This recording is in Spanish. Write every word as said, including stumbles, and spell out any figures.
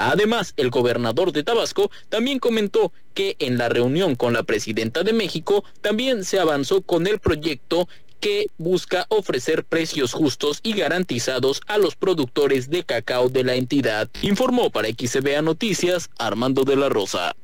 Además, el gobernador de Tabasco también comentó que en la reunión con la presidenta de México también se avanzó con el proyecto que busca ofrecer precios justos y garantizados a los productores de cacao de la entidad. Informó para X C B A Noticias Armando de la Rosa.